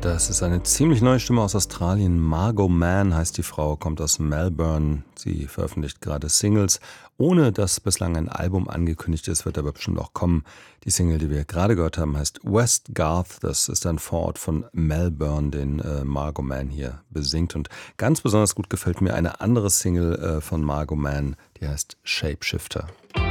Das ist eine ziemlich neue Stimme aus Australien. Margot Mann heißt die Frau, kommt aus Melbourne. Sie veröffentlicht gerade Singles, ohne dass bislang ein Album angekündigt ist, wird aber bestimmt auch kommen. Die Single, die wir gerade gehört haben, heißt West Garth. Das ist ein Vorort von Melbourne, den Margot Mann hier besingt. Und ganz besonders gut gefällt mir eine andere Single von Margot Mann, die heißt Shapeshifter.